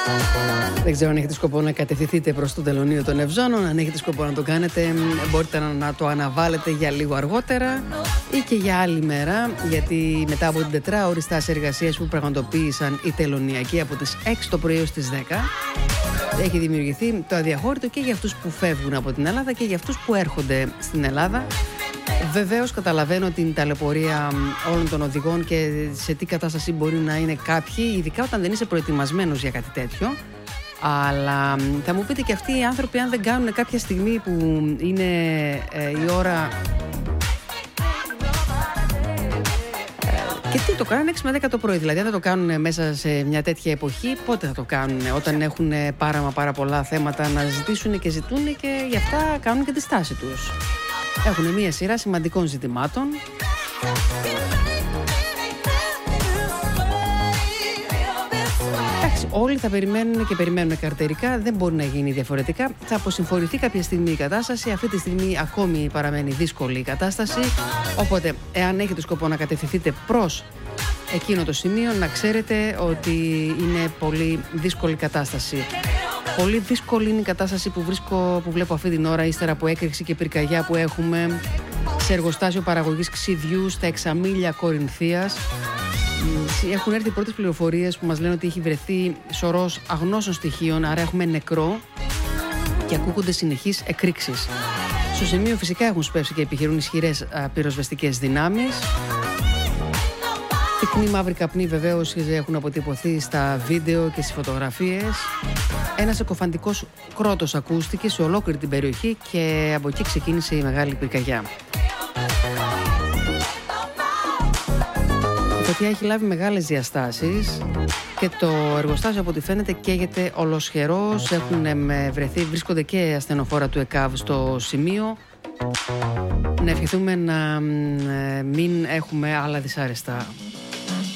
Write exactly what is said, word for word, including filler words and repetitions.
Δεν ξέρω αν έχετε σκοπό να κατευθυνθείτε προς το τελωνείο των Ευζώνων. Αν έχετε σκοπό να το κάνετε, μπορείτε να το αναβάλλετε για λίγο αργότερα ή και για άλλη μέρα, γιατί μετά από την τετράωρη στάση εργασίας που πραγματοποίησαν οι τελωνιακοί από τις έξι το πρωί έως τις δέκα, έχει δημιουργηθεί το αδιαχώρητο και για αυτούς που φεύγουν από την Ελλάδα και για αυτούς που έρχονται στην Ελλάδα. Βεβαίως καταλαβαίνω την ταλαιπωρία όλων των οδηγών και σε τι κατάσταση μπορεί να είναι κάποιοι, ειδικά όταν δεν είσαι προετοιμασμένος για κάτι τέτοιο. Αλλά θα μου πείτε και αυτοί οι άνθρωποι, αν δεν κάνουν κάποια στιγμή που είναι ε, η ώρα... Και τι το κάνουν έξι με δέκα το πρωί, δηλαδή αν δεν το κάνουν μέσα σε μια τέτοια εποχή, πότε θα το κάνουν, όταν έχουν πάρα μα πάρα πολλά θέματα να ζητήσουν και ζητούν και γι' αυτά κάνουν και τη στάση τους. Έχουν μια σειρά σημαντικών ζητημάτων. Εντάξει, όλοι θα περιμένουν και περιμένουν καρτερικά, δεν μπορεί να γίνει διαφορετικά. Θα αποσυμφορηθεί κάποια στιγμή η κατάσταση. Αυτή τη στιγμή ακόμη παραμένει δύσκολη η κατάσταση. Οπότε, εάν έχετε σκοπό να κατευθυνθείτε προς εκείνο το σημείο, να ξέρετε ότι είναι πολύ δύσκολη κατάσταση. Πολύ δύσκολη είναι η κατάσταση που, βρίσκω, που βλέπω αυτή την ώρα, ύστερα από έκρηξη και πυρκαγιά που έχουμε σε εργοστάσιο παραγωγής ξυδιού στα Εξαμήλια Κορινθίας. Έχουν έρθει οι πρώτες πληροφορίες που μας λένε ότι έχει βρεθεί σωρός αγνώσεων στοιχείων, άρα έχουμε νεκρό και ακούγονται συνεχείς εκρήξεις. Στο σημείο φυσικά έχουν σπεύσει και επιχειρούν ισχυρές πυροσβεστικές δυνάμεις. Πυκνοί μαύροι καπνοί βεβαίως έχουν αποτυπωθεί στα βίντεο και στις φωτογραφίες. Ένας εκοφαντικός κρότος ακούστηκε σε ολόκληρη την περιοχή και από εκεί ξεκίνησε η μεγάλη πυρκαγιά. Η φωτιά έχει λάβει μεγάλες διαστάσεις και το εργοστάσιο από ό,τι φαίνεται καίγεται ολοσχερός. Έχουν βρεθεί, βρίσκονται και ασθενοφόρα του ΕΚΑΒ στο σημείο. Να ευχηθούμε να μην έχουμε άλλα δυσάρεστα